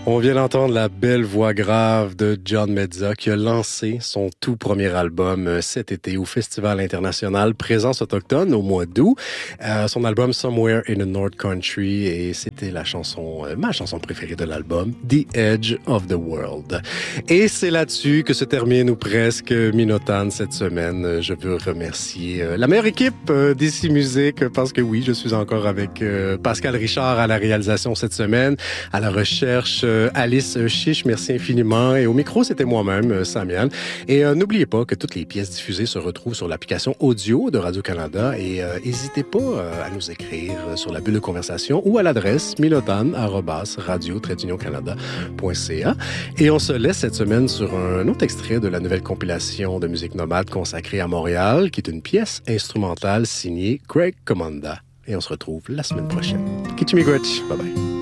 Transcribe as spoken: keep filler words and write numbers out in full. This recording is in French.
On vient d'entendre la belle voix grave de John Mezza qui a lancé son tout premier album cet été au Festival international Présence autochtone au mois d'août. Euh, son album Somewhere in the North Country et c'était la chanson, euh, ma chanson préférée de l'album, The Edge of the World. Et c'est là-dessus que se termine ou presque Minotan cette semaine. Je veux remercier euh, la meilleure équipe euh, d'Ici Musique parce que oui, je suis encore avec euh, Pascal Richard à la réalisation cette semaine, à la recherche euh, Alice Chiche, merci infiniment. Et au micro, c'était moi-même, Samian. Et euh, n'oubliez pas que toutes les pièces diffusées se retrouvent sur l'application audio de Radio-Canada. Et n'hésitez euh, pas euh, à nous écrire sur la bulle de conversation ou à l'adresse milotan arobase radio tiret union canada point c a. Et on se laisse cette semaine sur un autre extrait de la nouvelle compilation de musique nomade consacrée à Montréal, qui est une pièce instrumentale signée Craig Commanda. Et on se retrouve la semaine prochaine. Kichimigwech. Bye bye.